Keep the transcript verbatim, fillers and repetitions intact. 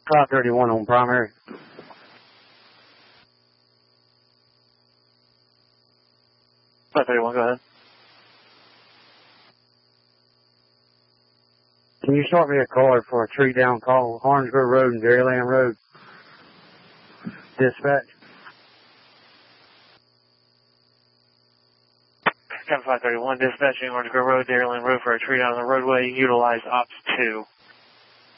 five thirty-one on primary. five thirty-one, go ahead. Can you start me a caller for a tree down call, Orangegrove Road and Dairyland Road? Dispatch. Captain five thirty-one, dispatching Orangegrove Road, Dairyland Road for a tree down on the roadway. Utilize Ops two.